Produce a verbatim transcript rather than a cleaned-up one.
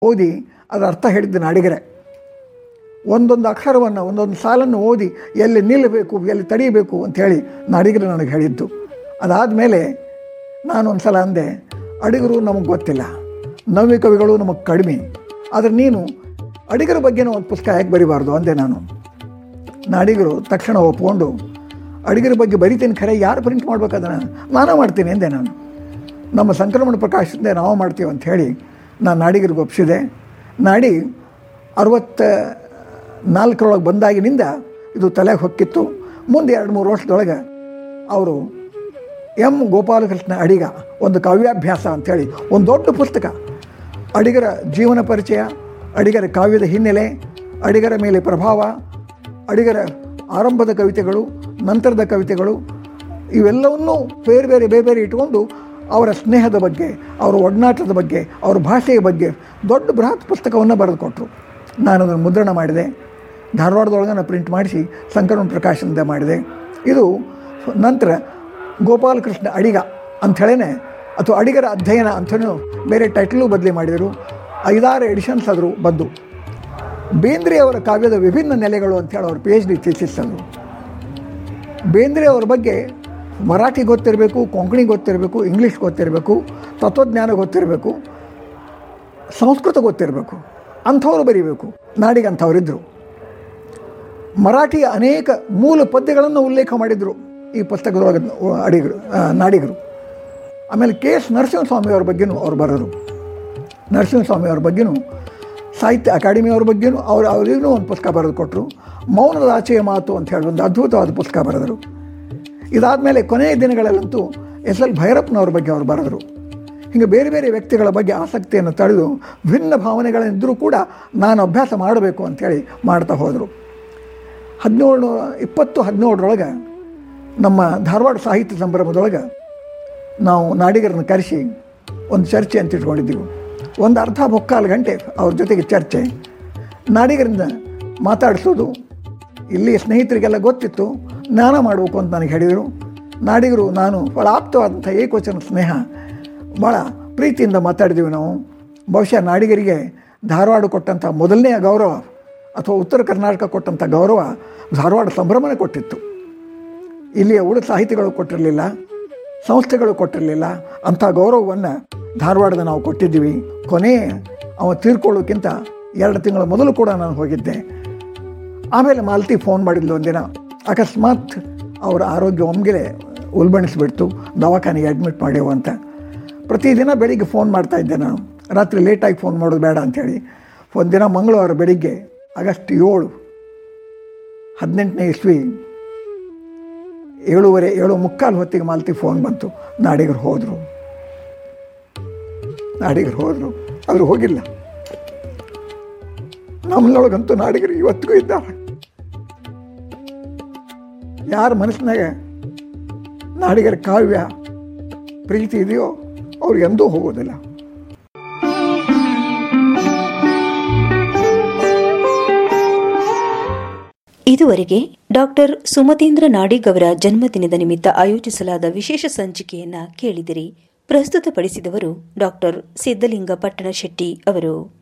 ಓದಿ ಅದರ ಅರ್ಥ ಹೇಳಿದ್ದೆ ನಾಡಿಗರೇ. ಒಂದೊಂದು ಅಕ್ಷರವನ್ನು ಒಂದೊಂದು ಸಾಲನ್ನು ಓದಿ ಎಲ್ಲಿ ನಿಲ್ಲಬೇಕು ಎಲ್ಲಿ ತಡೀಬೇಕು ಅಂಥೇಳಿ ನಾಡಿಗರು ನನಗೆ ಹೇಳಿದ್ದು. ಅದಾದಮೇಲೆ ನಾನೊಂದು ಸಲ ಅಂದೆ, ಅಡಿಗರು ನಮಗೆ ಗೊತ್ತಿಲ್ಲ, ನವ್ಯ ಕವಿಗಳು ನಮಗೆ ಕಡಿಮೆ, ಆದರೆ ನೀನು ಅಡಿಗರ ಬಗ್ಗೆನೂ ಒಂದು ಪುಸ್ತಕ ಯಾಕೆ ಬರಿಬಾರ್ದು ಅಂದೆ ನಾನು. ನಾಡಿಗರು ತಕ್ಷಣ ಒಪ್ಕೊಂಡು, ಅಡಿಗರ ಬಗ್ಗೆ ಬರಿತೀನಿ, ಖರೆ ಯಾರು ಪ್ರಿಂಟ್ ಮಾಡ್ಬೇಕು ಅದನ್ನು ನಾನೇ ಮಾಡ್ತೀನಿ ಎಂದೆ ನಾನು. ನಮ್ಮ ಸಂಕ್ರಮಣ ಪ್ರಕಾಶದಿಂದ ನಾವು ಮಾಡ್ತೀವಿ ಅಂಥೇಳಿ ನಾನು ನಾಡಿಗರಿಗೆ ಒಪ್ಪಿಸಿದೆ. ನಾಡಿ ಅರವತ್ತ ನಾಲ್ಕರೊಳಗೆ ಬಂದಾಗಿನಿಂದ ಇದು ತಲೆಗೆ ಹೊಕ್ಕಿತ್ತು. ಮುಂದೆ ಎರಡು ಮೂರು ವರ್ಷದೊಳಗೆ ಅವರು ಎಂ ಗೋಪಾಲಕೃಷ್ಣ ಅಡಿಗ ಒಂದು ಕಾವ್ಯಾಭ್ಯಾಸ ಅಂಥೇಳಿ ಒಂದು ದೊಡ್ಡ ಪುಸ್ತಕ, ಅಡಿಗರ ಜೀವನ ಪರಿಚಯ, ಅಡಿಗರ ಕಾವ್ಯದ ಹಿನ್ನೆಲೆ, ಅಡಿಗರ ಮೇಲೆ ಪ್ರಭಾವ, ಅಡಿಗರ ಆರಂಭದ ಕವಿತೆಗಳು, ನಂತರದ ಕವಿತೆಗಳು, ಇವೆಲ್ಲವನ್ನೂ ಬೇರೆ ಬೇರೆ ಬೇರೆ ಬೇರೆ ಇಟ್ಕೊಂಡು ಅವರ ಸ್ನೇಹದ ಬಗ್ಗೆ, ಅವರ ಒಡನಾಟದ ಬಗ್ಗೆ, ಅವರ ಭಾಷೆಯ ಬಗ್ಗೆ ದೊಡ್ಡ ಬೃಹತ್ ಪುಸ್ತಕವನ್ನು ಬರೆದು ಕೊಟ್ಟರು. ನಾನು ಅದನ್ನು ಮುದ್ರಣ ಮಾಡಿದೆ, ಧಾರವಾಡದೊಳಗೆ ನಾನು ಪ್ರಿಂಟ್ ಮಾಡಿಸಿ ಸಂಕ್ರಮಣ ಪ್ರಕಾಶನದ ಮಾಡಿದೆ. ಇದು ನಂತರ ಗೋಪಾಲಕೃಷ್ಣ ಅಡಿಗ ಅಂಥೇಳೇ ಅಥವಾ ಅಡಿಗರ ಅಧ್ಯಯನ ಅಂಥೇಳಿ ಬೇರೆ ಟೈಟಲು ಬದಲಿ ಮಾಡಿದರು. ಐದಾರು ಎಡಿಷನ್ಸ್ ಆದರೂ ಬಂದು. ಬೇಂದ್ರೆ ಅವರ ಕಾವ್ಯದ ವಿಭಿನ್ನ ನೆಲೆಗಳು ಅಂಥೇಳಿ ಅವ್ರ ಪಿ ಎಚ್ ಡಿ ಥೀಸಿಸ್ ಅದು. ಬೇಂದ್ರೆ ಅವರ ಬಗ್ಗೆ ಮರಾಠಿ ಗೊತ್ತಿರಬೇಕು, ಕೊಂಕಣಿ ಗೊತ್ತಿರಬೇಕು, ಇಂಗ್ಲೀಷ್ ಗೊತ್ತಿರಬೇಕು, ತತ್ವಜ್ಞಾನ ಗೊತ್ತಿರಬೇಕು, ಸಂಸ್ಕೃತ ಗೊತ್ತಿರಬೇಕು, ಅಂಥವ್ರು ಬರೀಬೇಕು. ನಾಡಿಗೆ ಅಂಥವರಿದ್ದರು. ಮರಾಠಿಯ ಅನೇಕ ಮೂಲ ಪದ್ಯಗಳನ್ನು ಉಲ್ಲೇಖ ಮಾಡಿದರು ಈ ಪುಸ್ತಕದೊಳಗೆ ಅಡಿಗರು ನಾಡಿಗರು. ಆಮೇಲೆ ಕೆ ಎಸ್ ನರಸಿಂಹಸ್ವಾಮಿಯವ್ರ ಬಗ್ಗೆನೂ ಅವ್ರು ಬರೋರು. ನರಸಿಂಹಸ್ವಾಮಿಯವ್ರ ಬಗ್ಗೆನೂ ಸಾಹಿತ್ಯ ಅಕಾಡೆಮಿಯವ್ರ ಬಗ್ಗೆನೂ ಅವ್ರು ಅವರಿಗೂ ಒಂದು ಪುಸ್ತಕ ಬರೆದು ಕೊಟ್ಟರು. ಮೌನದ ಆಚೆಯ ಮಾತು ಅಂತ ಹೇಳಿ ಒಂದು ಅದ್ಭುತವಾದ ಪುಸ್ತಕ ಬರೆದರು. ಇದಾದಮೇಲೆ ಕೊನೆಯ ದಿನಗಳಲ್ಲಂತೂ ಎಸ್ ಎಲ್ ಭೈರಪ್ಪನವ್ರ ಬಗ್ಗೆ ಅವರು ಬರೆದರು. ಹೀಗೆ ಬೇರೆ ಬೇರೆ ವ್ಯಕ್ತಿಗಳ ಬಗ್ಗೆ ಆಸಕ್ತಿಯನ್ನು ತಳೆದು ಭಿನ್ನ ಭಾವನೆಗಳಿದ್ದರೂ ಕೂಡ ನಾನು ಅಭ್ಯಾಸ ಮಾಡಬೇಕು ಅಂಥೇಳಿ ಮಾಡ್ತಾ ಹೋದರು. ಹದಿನೇಳು ಇಪ್ಪತ್ತು ಹದಿನೇಳರೊಳಗೆ ನಮ್ಮ ಧಾರವಾಡ ಸಾಹಿತ್ಯ ಸಂಭ್ರಮದೊಳಗೆ ನಾವು ನಾಡಿಗರನ್ನು ಕರೆಸಿ ಒಂದು ಚರ್ಚೆ ಅಂತ ಇಟ್ಕೊಂಡಿದ್ದೀವಿ. ಒಂದು ಅರ್ಧ ಮುಕ್ಕಾಲು ಗಂಟೆ ಅವ್ರ ಜೊತೆಗೆ ಚರ್ಚೆ, ನಾಡಿಗರಿಂದ ಮಾತಾಡಿಸೋದು. ಇಲ್ಲಿ ಸ್ನೇಹಿತರಿಗೆಲ್ಲ ಗೊತ್ತಿತ್ತು, ಜ್ಞಾನ ಮಾಡಬೇಕು ಅಂತ ನನಗೆ ಹೇಳಿದರು. ನಾಡಿಗರು ನಾನು ಭಾಳ ಆಪ್ತವಾದಂಥ ಏಕವಚನ ಸ್ನೇಹ, ಭಾಳ ಪ್ರೀತಿಯಿಂದ ಮಾತಾಡಿದ್ದೀವಿ ನಾವು. ಬಹುಶಃ ನಾಡಿಗರಿಗೆ ಧಾರವಾಡ ಕೊಟ್ಟಂಥ ಮೊದಲನೆಯ ಗೌರವ ಅಥವಾ ಉತ್ತರ ಕರ್ನಾಟಕ ಕೊಟ್ಟಂಥ ಗೌರವ ಧಾರವಾಡ ಸಂಭ್ರಮನೇ ಕೊಟ್ಟಿತ್ತು. ಇಲ್ಲಿಯ ಉಳಿದ ಸಾಹಿತಿಗಳು ಕೊಟ್ಟಿರಲಿಲ್ಲ, ಸಂಸ್ಥೆಗಳು ಕೊಟ್ಟಿರಲಿಲ್ಲ. ಅಂಥ ಗೌರವವನ್ನು ಧಾರವಾಡದ ನಾವು ಕೊಟ್ಟಿದ್ದೀವಿ. ಕೊನೆ ಅವ ತೀರ್ಕೊಳ್ಳೋಕ್ಕಿಂತ ಎರಡು ತಿಂಗಳ ಮೊದಲು ಕೂಡ ನಾನು ಹೋಗಿದ್ದೆ. ಆಮೇಲೆ ಮಾಲತಿ ಫೋನ್ ಮಾಡಿದ್ಲು ಒಂದಿನ, ಅಕಸ್ಮಾತ್ ಅವರ ಆರೋಗ್ಯ ಒಮ್ಮೆಲೆ ಉಲ್ಬಣಿಸ್ಬಿಡ್ತು, ದವಾಖಾನೆಗೆ ಅಡ್ಮಿಟ್ ಮಾಡ್ಯವು ಅಂತ. ಪ್ರತಿದಿನ ಬೆಳಿಗ್ಗೆ ಫೋನ್ ಮಾಡ್ತಾಯಿದ್ದೆ ನಾನು, ರಾತ್ರಿ ಲೇಟಾಗಿ ಫೋನ್ ಮಾಡೋದು ಬೇಡ ಅಂಥೇಳಿ. ಒಂದಿನ ಮಂಗಳವಾರ ಬೆಳಿಗ್ಗೆ ಆಗಸ್ಟ್ ಏಳು ಹದಿನೆಂಟನೇ ಇಸ್ವಿ ಏಳುವರೆ ಏಳು ಮುಕ್ಕಾಲು ಹೊತ್ತಿಗೆ ಮಾಲತಿ ಫೋನ್ ಬಂತು, ನಾಡಿಗರು ಹೋದರು ನಾಡಿಗರು ಹೋದರು ಅವರು ಹೋಗಿಲ್ಲ. ನಮ್ಮನೊಳಗಂತೂ ನಾಡಿಗರು ಇವತ್ತಿಗೂ ಇದ್ದಾರೆ. ಯಾರ ಮನಸ್ಸಿನಾಗ ನಾಡಿಗರ ಕಾವ್ಯ ಪ್ರೀತಿ ಇದೆಯೋ ಅವ್ರು ಎಂದೂ ಹೋಗೋದಿಲ್ಲ. ಇದುವರೆಗೆ ಡಾಕ್ಟರ್ ಸುಮತೀಂದ್ರ ನಾಡಿಗ್ ಅವರ ಜನ್ಮದಿನದ ನಿಮಿತ್ತ ಆಯೋಜಿಸಲಾದ ವಿಶೇಷ ಸಂಚಿಕೆಯನ್ನ ಕೇಳಿದಿರಿ. ಪ್ರಸ್ತುತಪಡಿಸಿದವರು ಡಾಕ್ಟರ್ ಸಿದ್ದಲಿಂಗ ಪಟ್ಟಣಶೆಟ್ಟಿ ಅವರು.